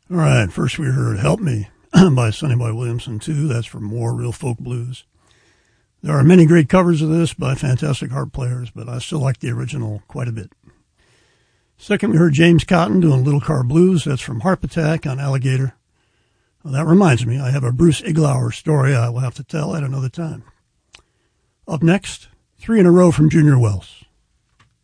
All right, first we heard Help Me by Sonny Boy Williamson, too. That's for more real folk blues. There are many great covers of this by fantastic harp players, but I still like the original quite a bit. Second, we heard James Cotton doing Little Car Blues. That's from Harp Attack on Alligator. Well, that reminds me, I have a Bruce Iglauer story I will have to tell at another time. Up next, three in a row from Junior Wells.